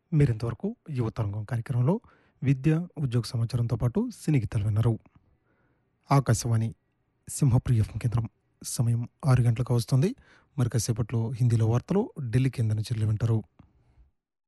మీరింతవరకు యువతరంగం కార్యక్రమంలో విద్య, ఉద్యోగ సమాచారంతో పాటు సినీ గీతాలు విన్నారు. ఆకాశవాణి సింహప్రియ ఎఫ్ఎం కేంద్రం. సమయం 6 గంటలకు వస్తుంది. మరి కాసేపట్లో హిందీలో వార్తలు ఢిల్లీ కేంద్రం నుంచి వింటారు.